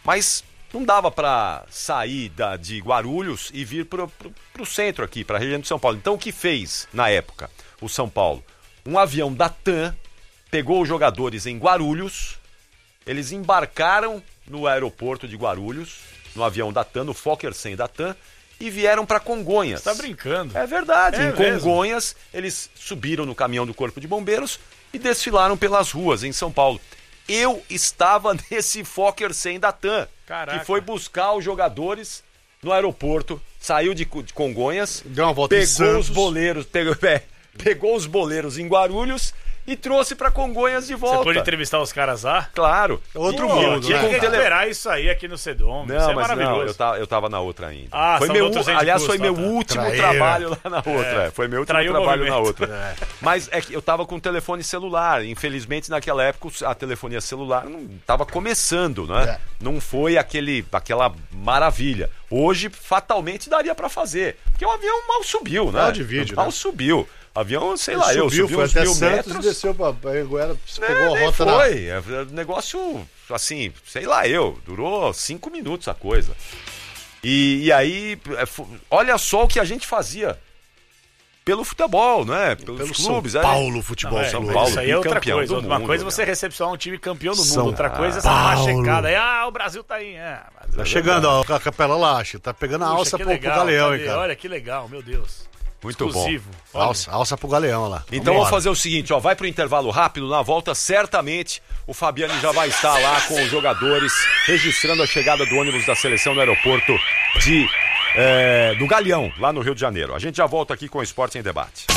Mas não dava para sair de Guarulhos e vir pro centro aqui, para a região de São Paulo. Então o que fez na época o São Paulo? Um avião da TAM pegou os jogadores em Guarulhos, eles embarcaram no aeroporto de Guarulhos, no avião da TAM, no Fokker 100 da TAM, e vieram para Congonhas. Você tá brincando. É verdade. É em mesmo? Congonhas, eles subiram no caminhão do Corpo de Bombeiros e desfilaram pelas ruas em São Paulo. Eu estava nesse Fokker 100 da TAM, Caraca. que foi buscar os jogadores no aeroporto, saiu de Congonhas, deu uma volta em pegou Santos. os boleiros, pegou os boleiros em Guarulhos e trouxe para Congonhas de volta. Você pôde entrevistar os caras lá? Claro. Outro Pô, mundo, tinha né? que recuperar isso aí aqui no Sedom. Não, Isso é mas maravilhoso. não, eu tava na outra ainda. Ah, foi são meu, do outro centro de aliás, custo, foi meu tá. último Traíra. trabalho lá na outra. Foi meu último Traiu o trabalho na movimento. outra. Mas é que eu tava com telefone celular. Infelizmente, naquela época, a telefonia celular não tava começando, né? É. Não foi aquela maravilha. Hoje, fatalmente, daria pra fazer. Porque o avião mal subiu, né? Mal de vídeo, mal né? subiu. O avião, sei Ele lá, subiu, subi foi uns até 1000 Santos metros. e desceu pra Anguera, pegou a Nem rota foi. Negócio, assim, sei lá durou 5 minutos a coisa. E aí, olha só o que a gente fazia pelo futebol, né? Pelos clubes. São Paulo Futebol Não, Clube. Paulo, isso aí é outra bicampeão coisa. do Uma mundo, coisa é você né? recepcionar um time campeão do mundo. São Outra coisa é essa Paulo. machecada aí. Ah, o Brasil tá aí. Mas Tá chegando, ó, a Capela lá, acho. Tá pegando a Puxa, alça que pro legal, Galeão, cadê? hein, cara. Olha que legal, meu Deus. Muito Exclusivo. bom. Olha. Alça pro Galeão lá. Então Vambora. vamos fazer o seguinte, ó, vai pro intervalo rápido, na volta certamente o Fabiano já vai estar lá com os jogadores, registrando a chegada do ônibus da seleção no aeroporto do Galeão, lá no Rio de Janeiro. A gente já volta aqui com o Esporte em Debate.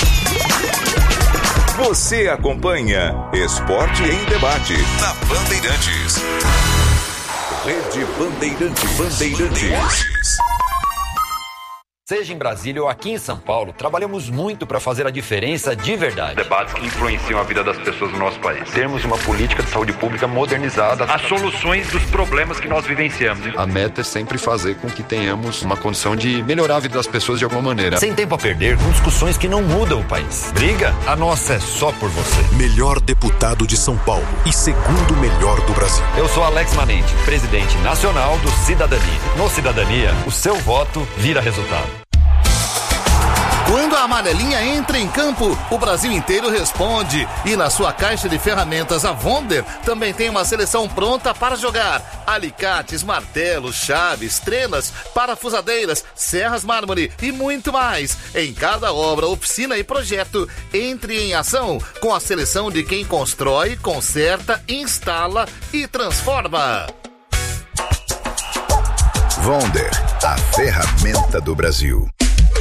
Você acompanha Esporte em Debate na Bandeirantes. Rede Bandeirantes. Seja em Brasília ou aqui em São Paulo, trabalhamos muito para fazer a diferença de verdade. Debates que influenciam a vida das pessoas no nosso país. Termos uma política de saúde pública modernizada. As soluções dos problemas que nós vivenciamos. A meta é sempre fazer com que tenhamos uma condição de melhorar a vida das pessoas de alguma maneira. Sem tempo a perder com discussões que não mudam o país. Briga? A nossa é só por você. Melhor deputado de São Paulo e segundo melhor do Brasil. Eu sou Alex Manente, presidente nacional do Cidadania. No Cidadania, o seu voto vira resultado. Quando a amarelinha entra em campo, o Brasil inteiro responde. E na sua caixa de ferramentas, a Wonder também tem uma seleção pronta para jogar. Alicates, martelos, chaves, trenas, parafusadeiras, serras mármore e muito mais. Em cada obra, oficina e projeto, entre em ação com a seleção de quem constrói, conserta, instala e transforma. Wonder, a ferramenta do Brasil.